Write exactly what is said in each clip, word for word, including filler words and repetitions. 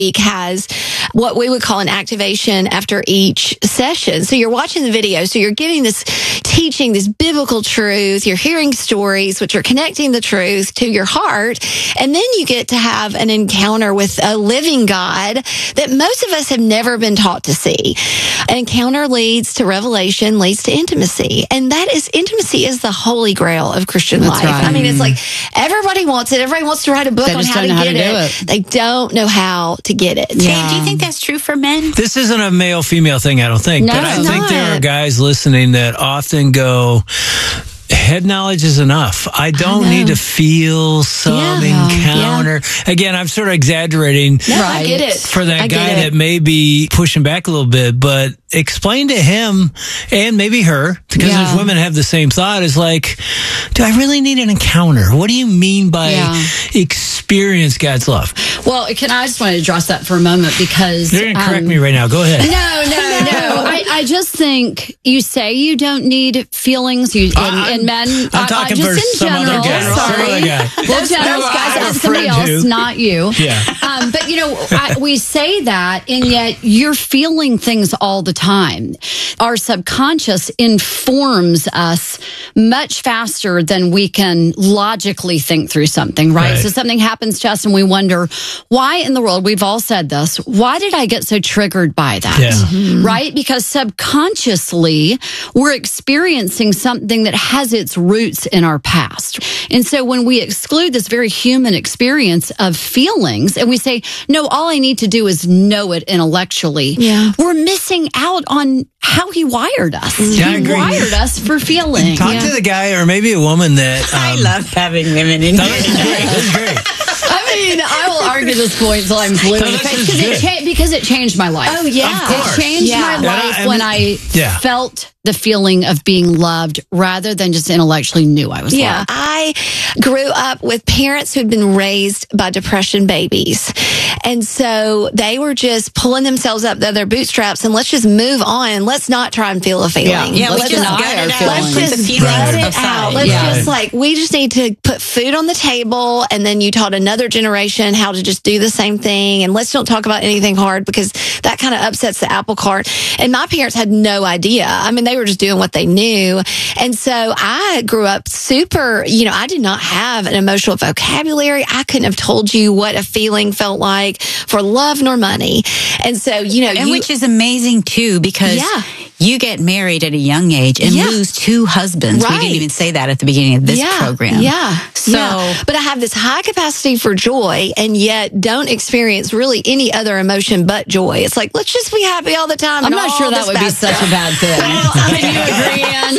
has what we would call an activation after each session. So you're watching the video, so you're getting this teaching, this biblical truth, you're hearing stories which are connecting the truth to your heart, and then you get to have an encounter with a living God that most of us have never been taught to see. An encounter leads to revelation, leads to intimacy, and that is intimacy is the holy grail of Christian That's life. right. I mean, it's like everybody wants it. Everybody wants to write a book They on just how don't to know get how to it. do it. They don't know how to get it. Yeah. Do you think that's true for men? This isn't a male-female thing, I don't think. No, but I it's think there not. are guys listening that often go, head knowledge is enough. I don't I need know. to feel some Yeah. encounter. Again, I'm sort of exaggerating No, I Right. get it. for that I get guy it. that may be pushing back a little bit, but explain to him and maybe her, because Yeah. there's women have the same thought, is like, do I really need an encounter? What do you mean by Yeah. experience God's love? Well, can I just want to address that for a moment because You're going to correct um, me right now. Go ahead. No, no, no. I, I just think you say you don't need feelings. You I- and, I'm- and men. I'm I- talking I, just for in some other general. guy. Some Sorry. other guy. Well, general I guys, have a that's somebody friend else, who- not you. Yeah. Um, but you know, I, we say that, and yet you're feeling things all the time. Our subconscious informs us much faster than we can logically think through something, right? Right. So something happens to us and we wonder, why in the world, we've all said this, why did I get so triggered by that? Yeah. Right? Because subconsciously, we're experiencing something that has its roots in our past. And so when we exclude this very human experience of feelings and we say, no, all I need to do is know it intellectually, Yeah. we're missing out on how he wired us. Yeah, I he agree. wired us for feeling. Talk to the guy or maybe a woman that. Um, I love having women in No, here. this is great. This is great. I mean, I will argue this point until I'm blue in the this face is because it, good. cha- because it changed my life. Oh, yeah. Of course. It changed Yeah. my And life I- I when mean- I Yeah. felt the feeling of being loved rather than just intellectually knew I was Yeah, loved. I grew up with parents who'd been raised by depression babies. And so they were just pulling themselves up by their bootstraps and let's just move on. Let's not try and feel a feeling. Yeah. Yeah, we Let's just deny gut our it out. feelings. Let's Put just the feelings let it aside. out. Let's Yeah. just like, we just need to put food on the table. And then you taught another generation how to just do the same thing. And let's don't talk about anything hard because that kind of upsets the apple cart. And my parents had no idea. I mean, they were just doing what they knew. And so I grew up super, you know, I did not have an emotional vocabulary. I couldn't have told you what a feeling felt like for love nor money. And so, you know, And you, which is amazing too, because Yeah. you get married at a young age and Yeah. lose two husbands. We Right. didn't even say that at the beginning of this yeah, program. Yeah. So, yeah. But I have this high capacity for joy and yet don't experience really any other emotion but joy. It's like, let's just be happy all the time. I'm and not all sure that this would be bad such stuff. a bad thing. Well, I mean, you agree, Ann?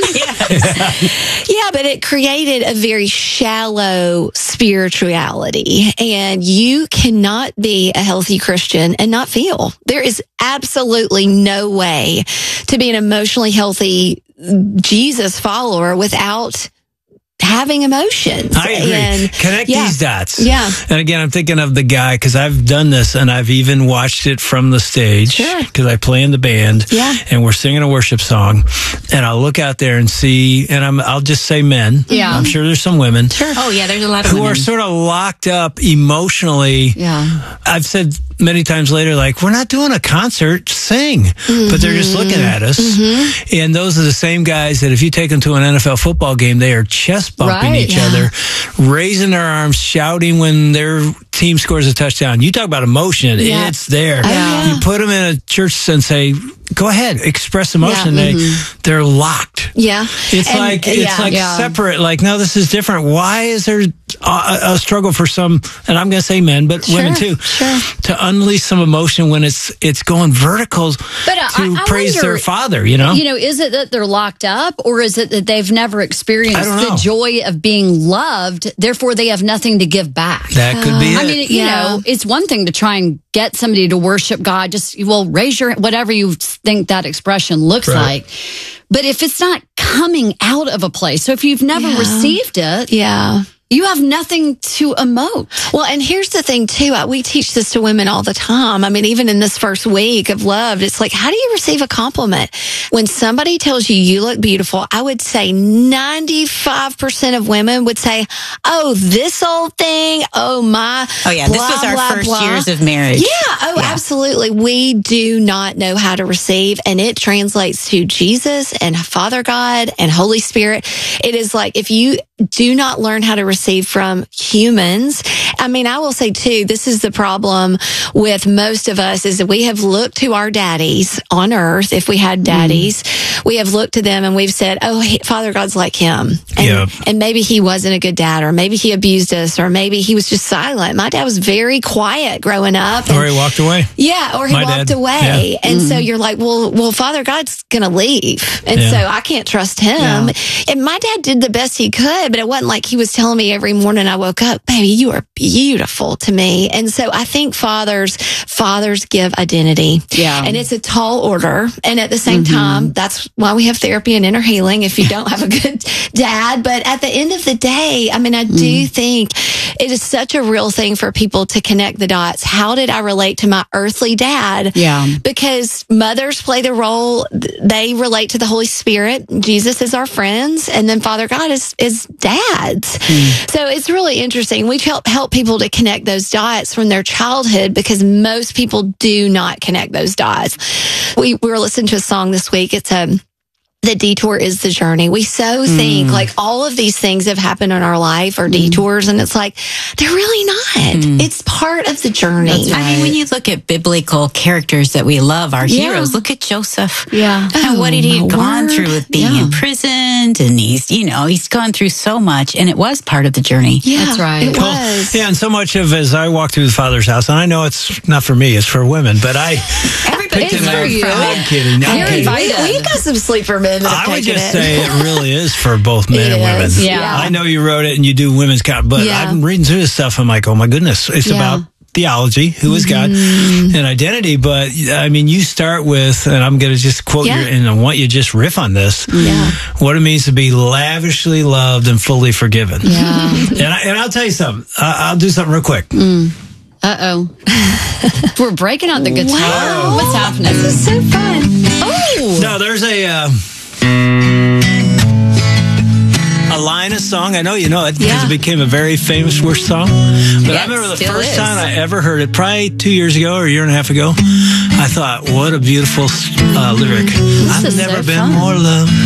Yeah, but it created a very shallow spirituality. And you cannot be a healthy Christian and not feel. There is absolutely no way to be an emotionally healthy Jesus follower without having emotions. I agree. And Connect yeah. these dots. Yeah. And again, I'm thinking of the guy because I've done this and I've even watched it from the stage Sure. because I play in the band. Yeah. And we're singing a worship song, and I'll look out there and see, and I'm I'll just say men. Yeah. I'm sure there's some women. Sure. oh yeah, there's a lot of Who women. are sort of locked up emotionally. Yeah. I've said many times later, like, we're not doing a concert, sing. But they're just looking at us. Mm-hmm. And those are the same guys that if you take them to an N F L football game, they are chest bumping Right, each yeah. other, raising their arms, shouting when their team scores a touchdown. You talk about emotion, Yeah. it's there. yeah. You put them in a church and say, go ahead, express emotion. Yeah. They, they're locked. Yeah. It's And, like it's yeah. like Yeah. separate. Like, no, this is different. Why is there a, a struggle for some? And I'm going to say men, but women too, sure. to unleash some emotion when it's it's going vertical But, uh, to I- I praise wonder- their father. You know, You know, is it that they're locked up or is it that they've never experienced I don't the know. joy of being loved, therefore they have nothing to give back? that could be it. I mean, you Yeah. know, it's one thing to try and get somebody to worship God. Just, well, raise your, whatever you think that expression looks Right. like. But if it's not coming out of a place, so if you've never Yeah. received it, Yeah. you have nothing to emote. Well, and here's the thing too. uh, We teach this to women all the time. I mean, even in this first week of Love, it's like, how do you receive a compliment? When somebody tells you you look beautiful, I would say ninety-five percent of women would say, oh, this old thing. Oh, my. Oh, yeah. blah, this was our blah, first blah. years of marriage. Yeah. Oh, Yeah. absolutely. We do not know how to receive, and it translates to Jesus and Father God and Holy Spirit. It is like, if you do not learn how to receive from humans, I mean, I will say too, this is the problem with most of us, is that we have looked to our daddies on earth. If we had daddies, mm. we have looked to them and we've said, oh, he, Father God's like him. And, Yep. and maybe he wasn't a good dad, or maybe he abused us, or maybe he was just silent. My dad was very quiet growing up. Or he walked away. Yeah, or he My walked dad. away. Yeah. And Mm-hmm. so you're like, well, well, Father God's going to leave. And Yeah. so I can't trust him. Yeah. And my dad did the best he could, but it wasn't like he was telling me every morning I woke up, baby, you are beautiful to me. And so I think fathers, fathers give identity. Yeah. And it's a tall order. And at the same Mm-hmm. time, that's why we have therapy and inner healing if you don't have a good dad. But at the end of the day, I mean, I do Mm. think it is such a real thing for people to connect the dots. How did I relate to my earthly dad? Yeah. Because mothers play the role. They relate to the Holy Spirit. Jesus is our friends. And then Father God is, is dads. Mm. So it's really interesting. We help, help people to connect those dots from their childhood, because most people do not connect those dots. We, we were listening to a song this week. It's a, the detour is the journey. We so think Mm. like all of these things have happened in our life or detours, and it's like, they're really not. It's part of the journey. Mm. That's right. I mean, when you look at biblical characters that we love, our Yeah. heroes, look at Joseph. Yeah. And what did he Oh, my gone word. through with being Yeah. imprisoned, and he's, you know, he's gone through so much, and it was part of the journey. Yeah, That's right. It Cool. was. Yeah, and so much of as I walk through the Father's house, and I know it's not for me, it's for women, but I Everybody It's picked for it you. up. I'm kidding. I'm You're kidding. invited. We, we got some sleeper men that have I would taken just it. say it really is for both men It and women. is, yeah. I know you wrote it and you do women's count, but Yeah. I'm reading through this stuff. I'm like, oh my goodness, it's Yeah. about theology, who is God, and identity. But I mean, you start with, and I'm going to just quote Yeah. you, and I want you to just riff on this. Yeah. What it means to be lavishly loved and fully forgiven. Yeah. And, I, and I'll tell you something. I, I'll do something real quick. Uh oh. We're breaking out the guitar. Wow. What's happening? This is so fun. Oh. No, there's a uh, a line of song. I know you know it because Yeah. it became a very famous worship song. But Yeah, I remember it the still first is. time I ever heard it, probably two years ago or a year and a half ago. I thought, what a beautiful uh, lyric. I've is never so been fun. more loved.